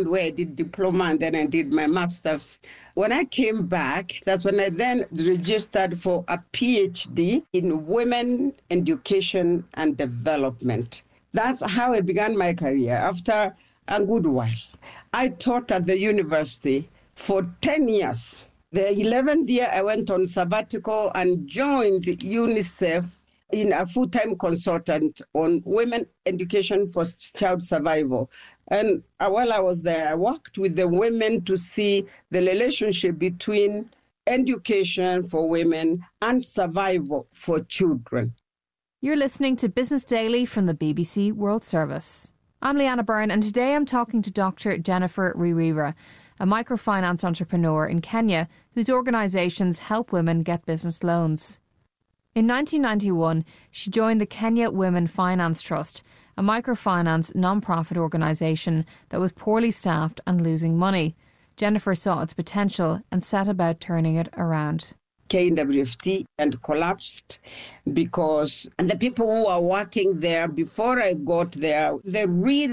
England where I did diploma and then I did my master's. When I came back, that's when I then registered for a PhD in women education and development. That's how I began my career. After a good while, I taught at the university for 10 years. The 11th year, I went on sabbatical and joined UNICEF in a full-time consultant on women education for child survival. And while I was there, I worked with the women to see the relationship between education for women and survival for children. You're listening to Business Daily from the BBC World Service. I'm Leanna Byrne, and today I'm talking to Dr. Jennifer Ririira, a microfinance entrepreneur in Kenya whose organisations help women get business loans. In 1991, she joined the Kenya Women Finance Trust, a microfinance non-profit organisation that was poorly staffed and losing money. Jennifer saw its potential and set about turning it around. KWFT and collapsed because the people who were working there before I got there, the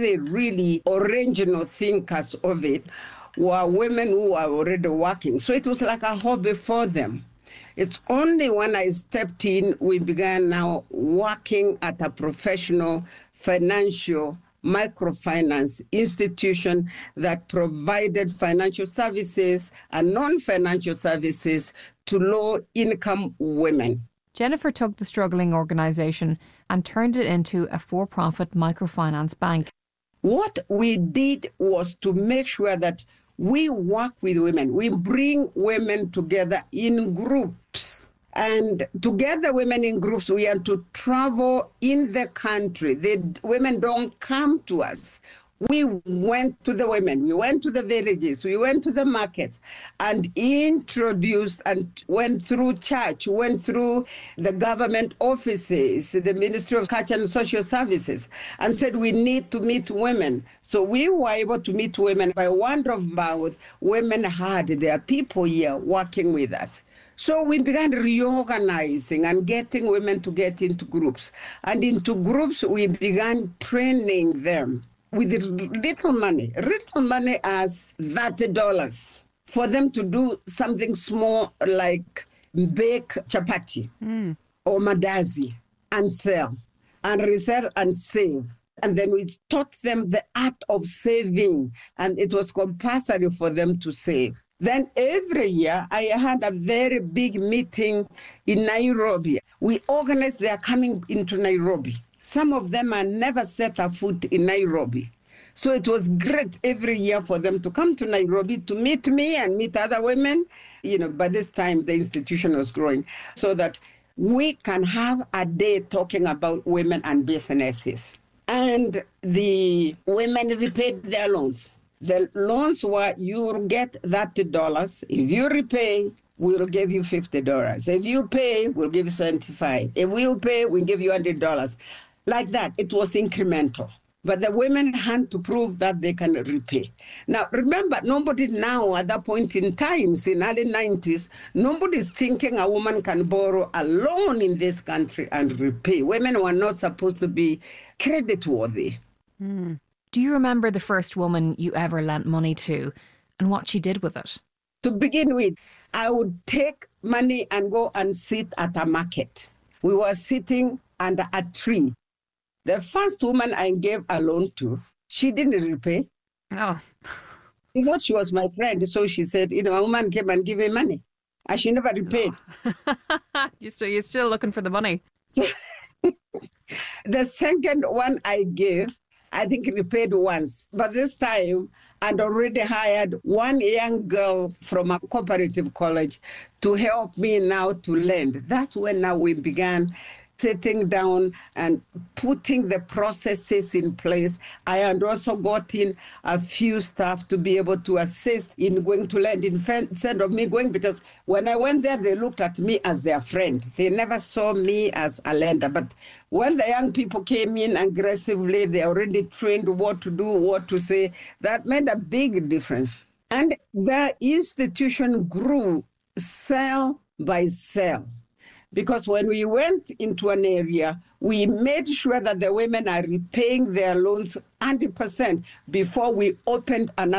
really original thinkers of it were women who were already working. So it was like a hobby for them. It's only when I stepped in, we began now working at a professional financial microfinance institution that provided financial services and non-financial services to low-income women. Jennifer took the struggling organisation and turned it into a for-profit microfinance bank. What we did was to make sure that we work with women. We bring women together in groups. And together, women in groups, we are to travel in the country. The women don't come to us. We went to the women, we went to the villages, we went to the markets and introduced and went through church, went through the government offices, the Ministry of Culture and Social Services, and said we need to meet women. So we were able to meet women. By word of mouth, women had their people here working with us. So we began reorganizing and getting women to get into groups. And into groups, we began training them with little money as $30 for them to do something small like bake chapati or mandazi and sell and resell and save. And then we taught them the art of saving, and it was compulsory for them to save. Then every year, I had a very big meeting in Nairobi. We organized their coming into Nairobi. Some of them had never set a foot in Nairobi. So it was great every year for them to come to Nairobi to meet me and meet other women. By this time, the institution was growing, so that we can have a day talking about women and businesses. And the women repaid their loans. The loans were, you get $30. If you repay, we'll give you $50. If you pay, we'll give you $75. If you pay, we'll give you $100. Like that, it was incremental. But the women had to prove that they can repay. Now, remember, nobody now at that point in time, in early 90s, nobody's thinking a woman can borrow a loan in this country and repay. Women were not supposed to be creditworthy. Do you remember the first woman you ever lent money to and what she did with it? To begin with, I would take money and go and sit at a market. We were sitting under a tree. The first woman I gave a loan to, she didn't repay. Oh. She was my friend, so she said, a woman came and gave me money. And she never repaid. You're still looking for the money. So the second one I gave, I think repaid once. But this time, I'd already hired one young girl from a cooperative college to help me now to lend. That's when now we began sitting down and putting the processes in place. I had also got in a few staff to be able to assist in going to lend instead of me going, because when I went there, they looked at me as their friend. They never saw me as a lender. But when the young people came in aggressively, they already trained what to do, what to say. That made a big difference. And the institution grew cell by cell. Because when we went into an area, we made sure that the women are repaying their loans 100% before we opened another